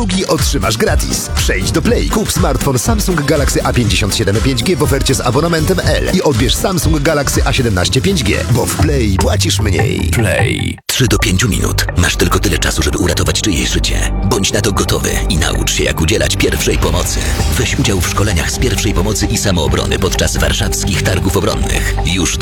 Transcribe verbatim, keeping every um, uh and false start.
drugi otrzymasz gratis. Przejdź do Play, kup smartfon Samsung Galaxy A pięćdziesiąt siedem pięć G w ofercie z abonamentem L i odbierz Samsung Galaxy A siedemnaście pięć G, bo w Play płacisz mniej. Play. trzy do pięciu minut. Masz tylko tyle czasu, żeby uratować czyjeś życie. Bądź na to gotowy i naucz się, jak udzielać pierwszej pomocy. Weź udział w szkoleniach z pierwszej pomocy i samoobrony podczas warszawskich targów obronnych. Już